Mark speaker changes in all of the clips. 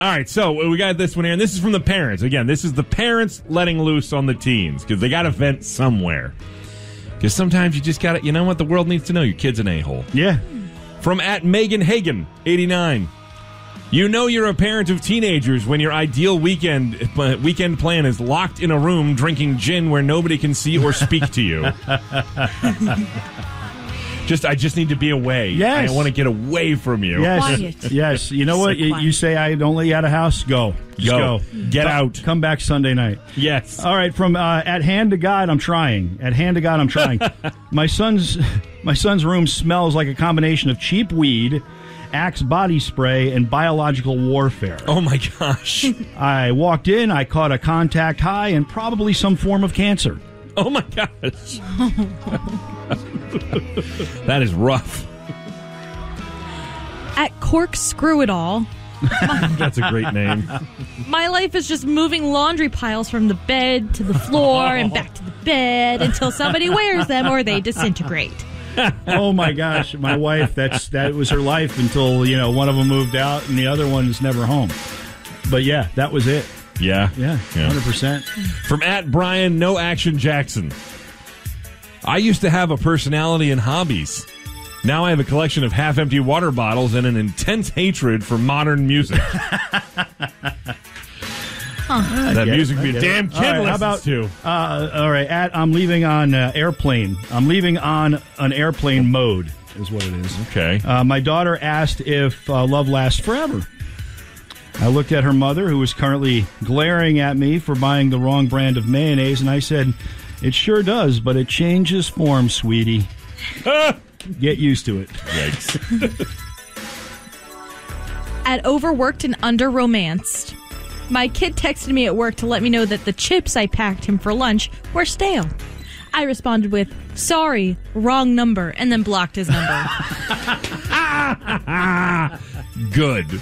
Speaker 1: All right, so we got this one here, and this is from the parents. Again, this is the parents letting loose on the teens, because they got to vent somewhere. Because sometimes you just got to, you know what the world needs to know? Your kid's an a-hole.
Speaker 2: Yeah.
Speaker 1: From @Megan Hagen, 89. You know you're a parent of teenagers when your ideal weekend plan is locked in a room drinking gin where nobody can see or speak to you. I just need to be away.
Speaker 2: Yes.
Speaker 1: I want to get away from you.
Speaker 2: Yes.
Speaker 3: Quiet.
Speaker 2: Yes. You know what? You say I don't let you out of house? Go. Just go.
Speaker 1: Get out.
Speaker 2: Come back Sunday night.
Speaker 1: Yes.
Speaker 2: All right. From At Hand to God, I'm trying. At Hand to God, I'm trying. My son's room smells like a combination of cheap weed, Axe body spray, and biological warfare.
Speaker 1: Oh, my gosh.
Speaker 2: I walked in, I caught a contact high, and probably some form of cancer.
Speaker 1: Oh, my gosh. That is rough.
Speaker 3: At Corkscrew It All,
Speaker 1: That's a great name.
Speaker 3: my life is just moving laundry piles from the bed to the floor and back to the bed until somebody wears them or they disintegrate.
Speaker 2: Oh my gosh, my wife, that was her life until, one of them moved out and the other one is never home. But yeah, that was it.
Speaker 1: Yeah.
Speaker 2: Yeah. 100%.
Speaker 1: From @Brian No Action Jackson. I used to have a personality and hobbies. Now I have a collection of half-empty water bottles and an intense hatred for modern music. That music be a damn kid
Speaker 2: All right,
Speaker 1: listens
Speaker 2: how about,
Speaker 1: to.
Speaker 2: All right, I'm leaving on airplane. I'm leaving on an airplane mode is what it is.
Speaker 1: Okay.
Speaker 2: My daughter asked if love lasts forever. I looked at her mother, who was currently glaring at me for buying the wrong brand of mayonnaise, and I said, "It sure does, but it changes form, sweetie. Get used to it."
Speaker 1: Yikes.
Speaker 3: At Overworked and Under-Romanced, my kid texted me at work to let me know that the chips I packed him for lunch were stale. I responded with, "Sorry, wrong number," and then blocked his number.
Speaker 1: Good.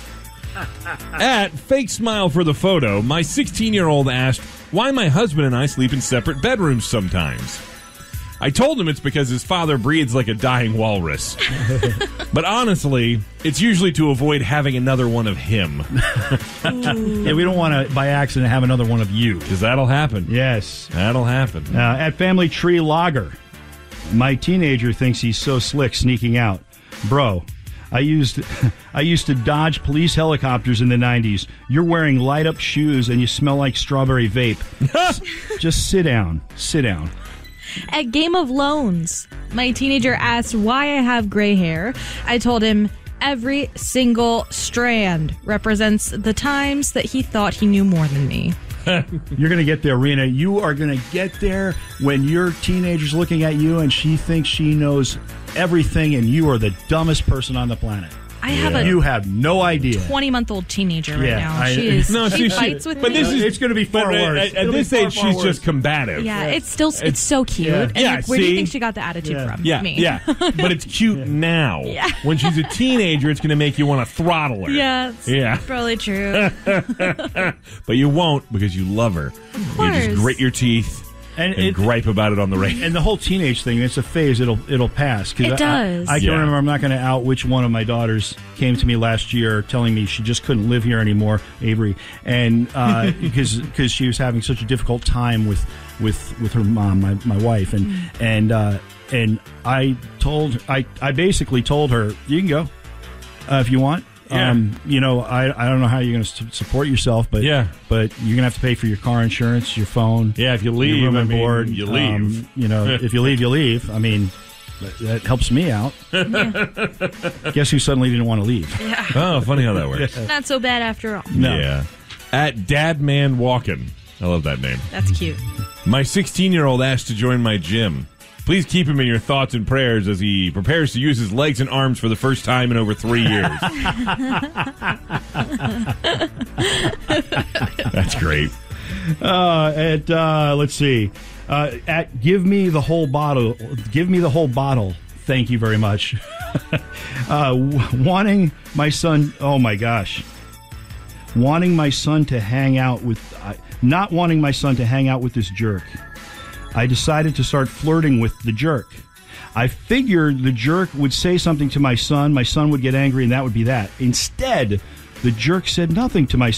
Speaker 1: At Fake Smile for the Photo, my 16-year-old asked why my husband and I sleep in separate bedrooms sometimes. I told him it's because his father breathes like a dying walrus. But honestly, it's usually to avoid having another one of him.
Speaker 2: Yeah, we don't want to, by accident, have another one of you.
Speaker 1: Because that'll happen.
Speaker 2: Yes.
Speaker 1: That'll happen.
Speaker 2: At Family Tree Lager, my teenager thinks he's so slick sneaking out. Bro, I used to dodge police helicopters in the 90s. You're wearing light-up shoes and you smell like strawberry vape. Just sit down. Sit down.
Speaker 3: At Game of Loans, my teenager asked why I have gray hair. I told him every single strand represents the times that he thought he knew more than me.
Speaker 2: You're going to get there, Rena. You are going to get there when your teenager's looking at you and she thinks she knows everything and you are the dumbest person on the planet.
Speaker 3: I have
Speaker 2: You have no idea.
Speaker 3: 20-month-old teenager right
Speaker 2: Yeah,
Speaker 3: now.
Speaker 2: I-
Speaker 3: She is.
Speaker 1: No,
Speaker 3: she
Speaker 1: she-
Speaker 3: fights with
Speaker 1: but
Speaker 3: me.
Speaker 1: this is-
Speaker 2: It's going to be far
Speaker 1: But
Speaker 2: worse.
Speaker 1: at this age, she's just combative.
Speaker 3: Yeah, it's still it's so cute.
Speaker 2: Yeah.
Speaker 3: And
Speaker 1: Yeah,
Speaker 3: like, where do you
Speaker 1: see?
Speaker 3: think she got the attitude from?
Speaker 1: Yeah,
Speaker 3: Me.
Speaker 1: yeah. But it's cute now.
Speaker 3: Yeah.
Speaker 1: When she's a teenager, it's going to make you want to throttle her.
Speaker 3: Yeah, it's
Speaker 1: Yeah.
Speaker 3: probably true.
Speaker 1: But you won't because you love her. You just
Speaker 3: course.
Speaker 1: grit your teeth and
Speaker 2: it-
Speaker 1: gripe about it on the radio.
Speaker 2: And the whole teenage thing, it's a phase. It'll pass. 'Cause
Speaker 3: It does.
Speaker 2: I can
Speaker 1: Yeah.
Speaker 2: remember, I'm not going to out which one of my daughters came to me last year telling me she just couldn't live here anymore, Avery, and because she was having such a difficult time with her mom, my wife, and I basically told her, you can go if you want.
Speaker 1: Yeah.
Speaker 2: I don't know how you're going to support yourself, but
Speaker 1: Yeah.
Speaker 2: but you're going to have to pay for your car insurance, your phone.
Speaker 1: Yeah, if you leave,
Speaker 2: your room and
Speaker 1: I mean,
Speaker 2: board,
Speaker 1: you leave.
Speaker 2: if you leave, you leave. I mean, that helps me out. Guess who suddenly didn't want to leave?
Speaker 1: Oh, funny how that works.
Speaker 3: Not so bad after all.
Speaker 2: No.
Speaker 1: Yeah. At Dadman Walkin'. I love that name.
Speaker 3: That's cute.
Speaker 1: My 16-year-old asked to join my gym. Please keep him in your thoughts and prayers as he prepares to use his legs and arms for the first time in over 3 years. That's great.
Speaker 2: Let's see. At give me the whole bottle. Give me the whole bottle. Thank you very much. Wanting my son. Oh my gosh. Wanting my son to hang out with. Not wanting my son to hang out with this jerk. I decided to start flirting with the jerk. I figured the jerk would say something to my son would get angry, and that would be that. Instead, The jerk said nothing to my